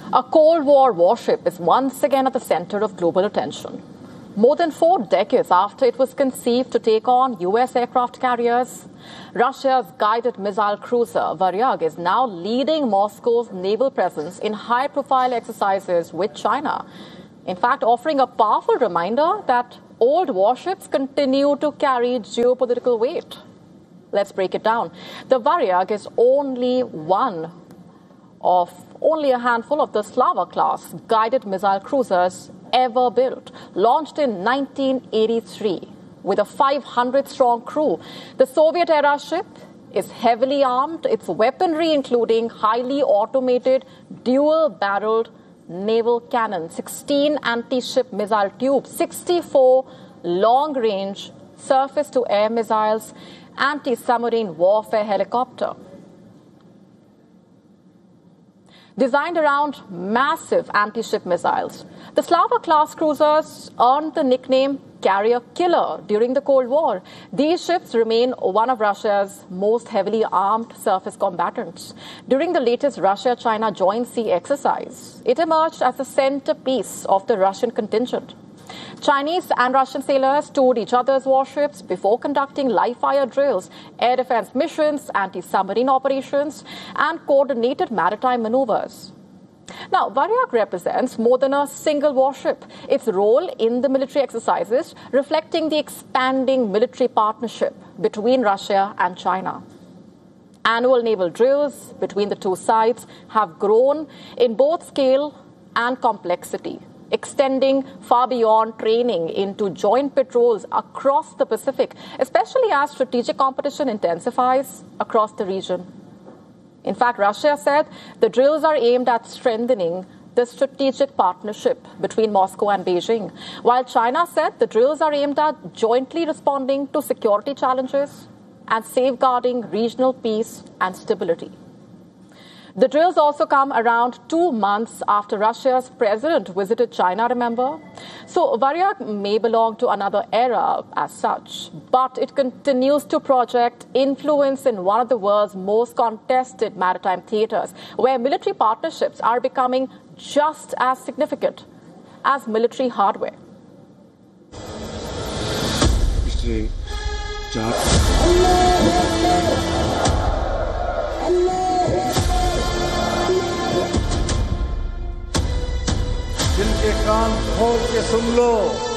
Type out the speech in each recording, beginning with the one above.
A Cold War warship is once again at the center of global attention. More than 4 decades after it was conceived to take on U.S. aircraft carriers, Russia's guided missile cruiser Varyag is now leading Moscow's naval presence in high-profile exercises with China. In fact, offering a powerful reminder that old warships continue to carry geopolitical weight. Let's break it down. The Varyag is only a handful of the Slava-class guided missile cruisers ever built, launched in 1983 with a 500-strong crew. The Soviet-era ship is heavily armed, its weaponry including highly automated dual-barreled naval cannons, 16 anti-ship missile tubes, 64 long-range surface-to-air missiles, anti-submarine warfare helicopter. Designed around massive anti-ship missiles, the Slava-class cruisers earned the nickname Carrier Killer during the Cold War. These ships remain one of Russia's most heavily armed surface combatants. During the latest Russia-China Joint Sea Exercise, it emerged as the centerpiece of the Russian contingent. Chinese and Russian sailors toured each other's warships before conducting live-fire drills, air defense missions, anti-submarine operations, and coordinated maritime maneuvers. Now, Varyag represents more than a single warship. Its role in the military exercises reflecting the expanding military partnership between Russia and China. Annual naval drills between the two sides have grown in both scale and complexity, extending far beyond training into joint patrols across the Pacific, especially as strategic competition intensifies across the region. In fact, Russia said the drills are aimed at strengthening the strategic partnership between Moscow and Beijing, while China said the drills are aimed at jointly responding to security challenges and safeguarding regional peace and stability. The drills also come around 2 months after Russia's president visited China, remember? So Varyag may belong to another era as such, but it continues to project influence in one of the world's most contested maritime theaters, where military partnerships are becoming just as significant as military hardware. दिल के कान खोल के सुन लो।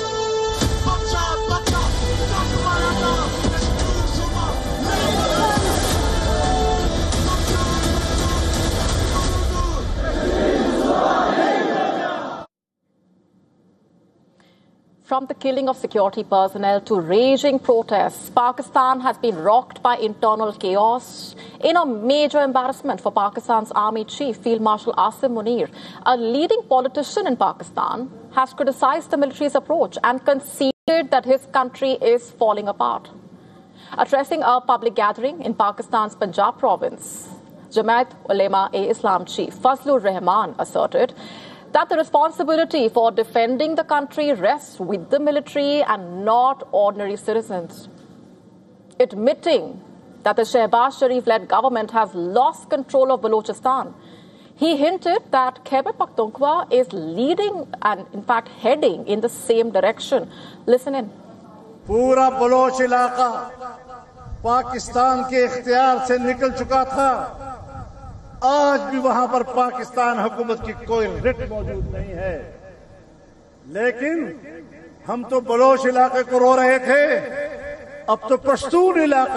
From the killing of security personnel to raging protests, Pakistan has been rocked by internal chaos. In a major embarrassment for Pakistan's Army Chief, Field Marshal Asim Munir, a leading politician in Pakistan, has criticized the military's approach and conceded that his country is falling apart. Addressing a public gathering in Pakistan's Punjab province, Jamaat Ulema-e-Islam Chief Fazlur Rahman asserted that the responsibility for defending the country rests with the military and not ordinary citizens. Admitting that the Shehbaz Sharif-led government has lost control of Balochistan, he hinted that Khyber Pakhtunkhwa is leading and, in fact, heading in the same direction. Listen in. पूरा Bloch इलाका पाकिस्तान के इख्तियार से निकल चुका था। आज भी वहां पर पाकिस्तान हुकूमत की कोई रिट मौजूद नहीं है, लेकिन हम तो बलोच इलाके को रो रहे थे, अब तो पश्तून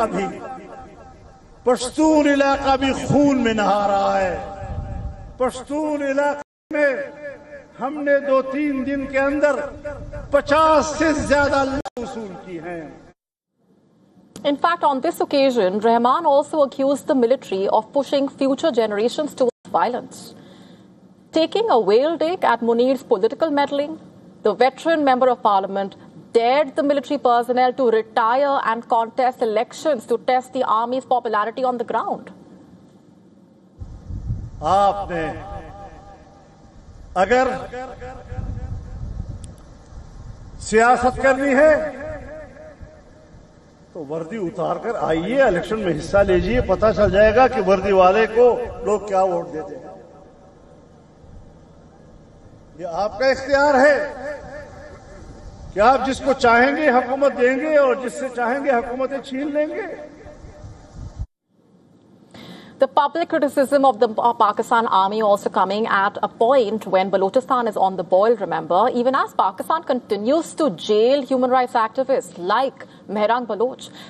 इलाका भी खून में नहा रहा है। पश्तून इलाके में हमने 2-3 दिन के अंदर 50 से ज्यादा वसूल की हैं। In fact, on this occasion, Rahman also accused the military of pushing future generations towards violence. Taking a whale dig at Munir's political meddling, the veteran member of parliament dared the military personnel to retire and contest elections to test the army's popularity on the ground. आपने अगर सियासत करनी है तो वर्दी उतार कर आइए, इलेक्शन में हिस्सा लीजिए, पता चल जाएगा कि वर्दी वाले को लोग क्या वोट देते हैं। ये आपका इख्तियार है कि आप जिसको चाहेंगे हुकूमत देंगे और जिससे चाहेंगे हुकूमतें छीन लेंगे। The public criticism of the Pakistan army also coming at a point when Balochistan is on the boil, remember, even as Pakistan continues to jail human rights activists like Mehrang Baloch.